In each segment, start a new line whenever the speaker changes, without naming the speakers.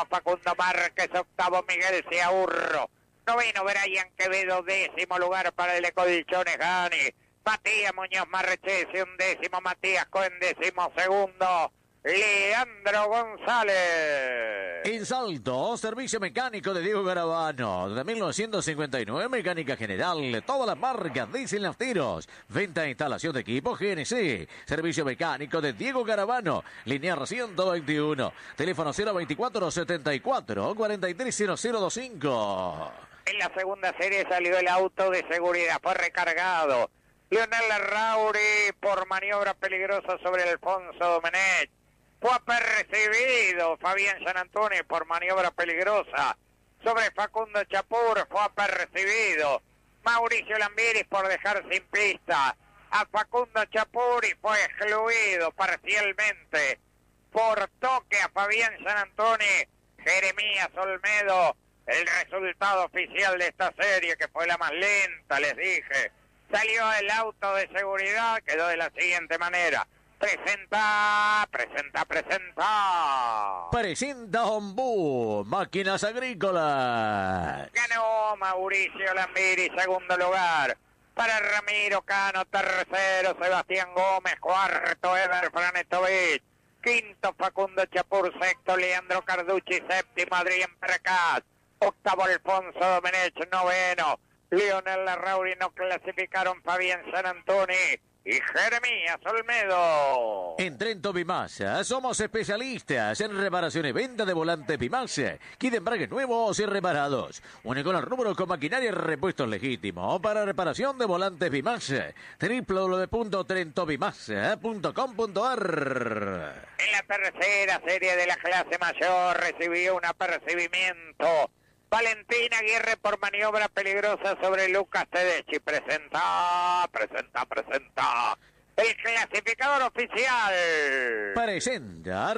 Facundo Márquez, octavo Miguel Ciaurro, noveno Brian Quevedo, décimo lugar para el Ecodichones Gani, Matías Muñoz Marrechese, undécimo Matías Cohen, décimo segundo Leandro González.
En Salto, servicio mecánico de Diego Garabano, desde 1959, mecánica general, todas las marcas, dicen los tiros, venta e instalación de equipo GNC, servicio mecánico de Diego Garabano, lineal 121, teléfono 024-74-430025.
En la segunda serie salió el auto de seguridad, fue recargado Leonel Larrauri por maniobra peligrosa sobre Alfonso Domenech. Fue apercibido Fabián Sanantoni por maniobra peligrosa sobre Facundo Chapur. Fue apercibido Mauricio Lambiris por dejar sin pista a Facundo Chapur y fue excluido parcialmente por toque a Fabián Sanantoni. Jeremías Olmedo, el resultado oficial de esta serie, que fue la más lenta, les dije. Salió el auto de seguridad, quedó de la siguiente manera. Presenta
Ombú, máquinas agrícolas.
Ganó Mauricio Lambiri, segundo lugar. Para Ramiro Cano, tercero Sebastián Gómez, cuarto Eber Franetovich, quinto Facundo Chapur, sexto Leandro Carducci, séptimo Adrián Percas, octavo Alfonso Domenech, noveno Leonel Larrauri. No clasificaron Fabián Sanantoni y Jeremías Olmedo.
En Trento Bimasa somos especialistas en reparación y venta de volantes Bimasa, kit de embragues nuevos y reparados. Único en el rubro con maquinaria y repuestos legítimos para reparación de volantes Bimasa. www.trentobimasa.com.ar.
En la tercera serie de la clase mayor recibió un apercibimiento Valentín Aguirre por maniobra peligrosa sobre Lucas Tedeschi. Presenta. El clasificador oficial.
Presenta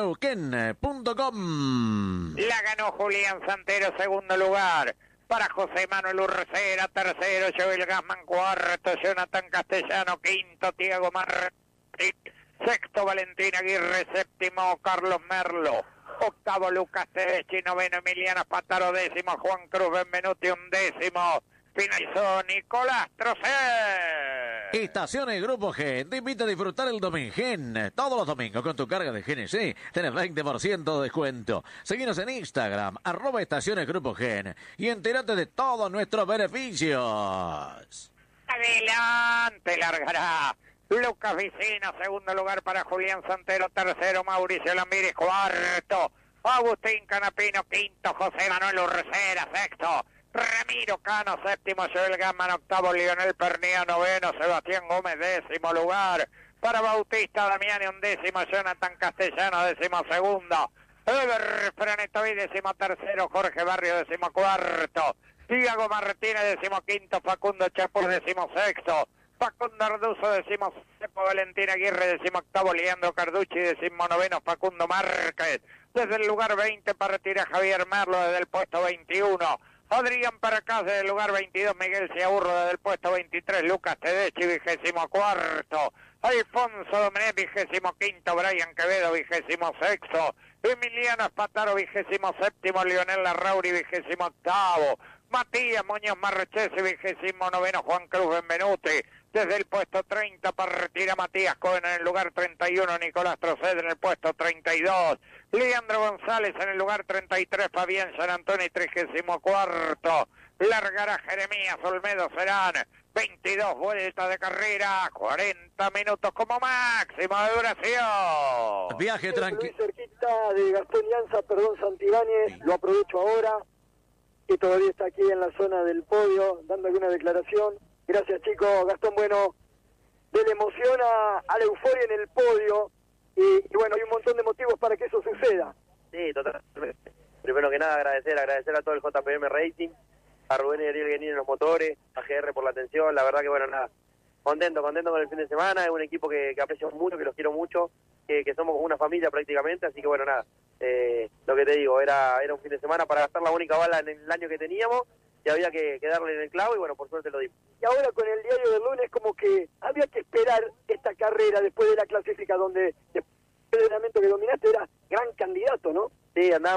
rioneuquén.com.
La ganó Julián Santero, segundo lugar. Para José Manuel Urcera, tercero Joel Gassman, cuarto Jonathan Castellano, quinto Tiago Martí, sexto Valentín Aguirre, séptimo Carlos Merlo, octavo Lucas Tedeschi, noveno Emiliano Pataro, décimo Juan Cruz Benvenuti, undécimo finalizó Nicolás Trocé.
Estaciones Grupo Gen te invita a disfrutar el Domingen. Todos los domingos con tu carga de GNC tenés 20% de descuento. Seguinos en Instagram, @Estaciones Grupo Gen, y entérate de todos nuestros beneficios.
Adelante, largará Lucas Vicino, segundo lugar para Julián Santero, tercero Mauricio Lambiris, cuarto Agustín Canapino, quinto José Manuel Urcera, sexto Ramiro Cano, séptimo Joel Gassman, octavo Lionel Pernía, noveno Sebastián Gómez, décimo lugar para Bautista Damiani, undécimo Jonathan Castellano, décimo segundo Eber Franetovi, décimo tercero Jorge Barrio, décimo cuarto Tiago Martínez, décimo quinto Facundo Chapur, décimo sexto Facundo Arduzo, décimo séptimo Valentín Aguirre, décimo octavo Leandro Carducci, décimo noveno Facundo Márquez. Desde el lugar 20 para retirar Javier Merlo, desde el puesto 21 Adrián Percas, desde el lugar 22 Miguel Ciaurro, desde el puesto 23 Lucas Tedeschi, 24º Alfonso Domenech, 25º Brian Quevedo, 26º Emiliano Espataro, 27º Leonel Larrauri, 28º Matías Muñoz Marrechese, 29º Juan Cruz Benvenuti. Desde el puesto 30 para retirar Matías Cohen, en el lugar 31 Nicolás Troced, en el puesto 32 Leandro González, en el lugar 33 Fabián Sanantoni, 34º largará Jeremías Olmedo. Serán 22 vueltas de carrera, 40 minutos como máximo de duración.
Viaje tranquilo.
Estoy cerquita de Gastón Llanza, Santibáñez, lo aprovecho ahora, que todavía está aquí en la zona del podio, dando alguna declaración. Gracias, chicos. Gastón, bueno, de la emoción a la euforia en el podio, y bueno, hay un montón de motivos para que eso suceda.
Sí, totalmente. Primero que nada, agradecer a todo el JPM Racing, a Rubén y Ariel Guenín en los motores, a GR por la atención. La verdad que, bueno, nada, contento con el fin de semana. Es un equipo que aprecio mucho, que los quiero mucho, que somos como una familia prácticamente, así que, bueno, nada, lo que te digo, era un fin de semana para gastar la única bala en el año que teníamos, y había que darle en el clavo, y bueno, por suerte lo dimos.
Y ahora con el diario del lunes, como que había que esperar esta carrera después de la clasifica, donde después del entrenamiento que dominaste era gran candidato, ¿no?
Sí, andaba